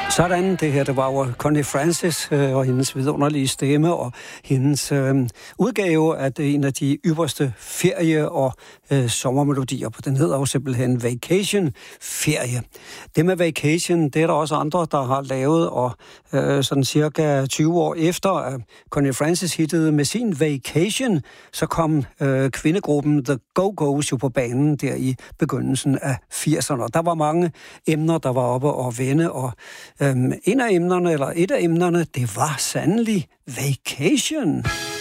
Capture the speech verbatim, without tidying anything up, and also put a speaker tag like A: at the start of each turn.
A: Sådan, det her, det var jo Connie Francis øh, og hendes vidunderlige stemme og hendes øh, udgave af det, en af de ypperste ferie- og øh, sommermelodier. Den hedder jo simpelthen Vacation Ferie. Det med Vacation, det er der også andre, der har lavet, og øh, sådan cirka tyve år efter, at Connie Francis hittede med sin Vacation, så kom øh, kvindegruppen The Go-Go's jo på banen der i begyndelsen af firserne. Der var mange emner, der var oppe og vende, og Øhm, en af emnerne, eller et af emnerne, det var sandelig vacation.